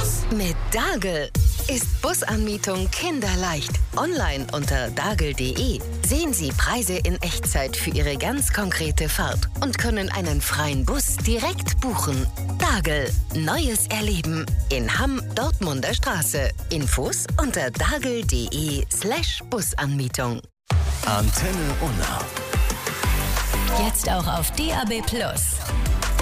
Mit Dagel ist Busanmietung kinderleicht. Online unter dagel.de sehen Sie Preise in Echtzeit für Ihre ganz konkrete Fahrt und können einen freien Bus direkt buchen. Dagel, neues Erleben in Hamm, Dortmunder Straße. Infos unter dagel.de/Busanmietung. Antenne Unna. Jetzt auch auf DAB+.